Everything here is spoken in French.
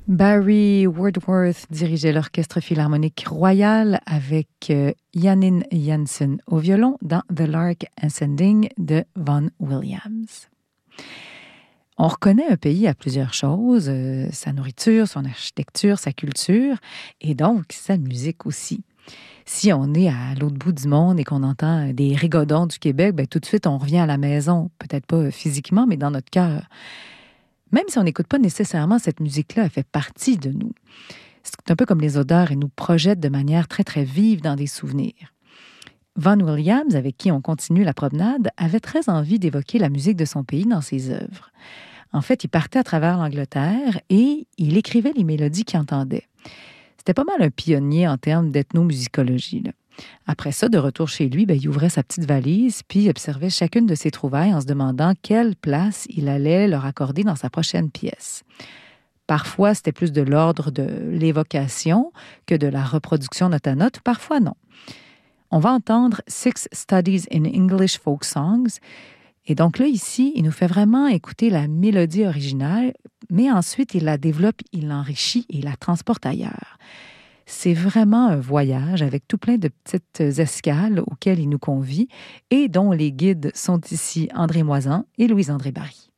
Barry Wordsworth dirigeait l'Orchestre Philharmonique Royal avec Janine Jansen au violon dans The Lark Ascending de Vaughan Williams. On reconnaît un pays à plusieurs choses, sa nourriture, son architecture, sa culture, et donc sa musique aussi. Si on est à l'autre bout du monde et qu'on entend des rigodons du Québec, ben, tout de suite on revient à la maison, peut-être pas physiquement, mais dans notre cœur. Même si on n'écoute pas nécessairement cette musique-là, elle fait partie de nous. C'est un peu comme les odeurs, elle nous projette de manière très, très vive dans des souvenirs. Vaughan Williams, avec qui on continue la promenade, avait très envie d'évoquer la musique de son pays dans ses œuvres. En fait, il partait à travers l'Angleterre et il écrivait les mélodies qu'il entendait. C'était pas mal un pionnier en termes d'ethnomusicologie, là. Après ça, de retour chez lui, il ouvrait sa petite valise puis observait chacune de ses trouvailles en se demandant quelle place il allait leur accorder dans sa prochaine pièce. Parfois, c'était plus de l'ordre de l'évocation que de la reproduction note à note, parfois non. On va entendre Six Studies in English Folk Songs. Et donc là, ici, il nous fait vraiment écouter la mélodie originale, mais ensuite, il la développe, il l'enrichit et il la transporte ailleurs. C'est vraiment un voyage avec tout plein de petites escales auxquelles il nous convie et dont les guides sont ici André Moisan et Louise-André Barry.